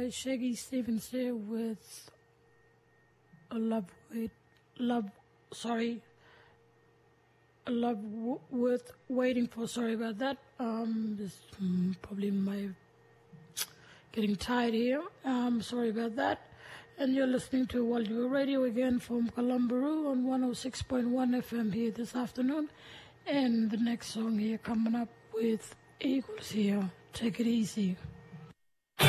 Shaggy Stevens here with a love worth waiting for. Sorry about that. This probably my getting tired here. Sorry about that. And you're listening to Waldu Radio again from Colombo on 106.1 FM here this afternoon. And the next song here coming up with Eagles here. Take it easy.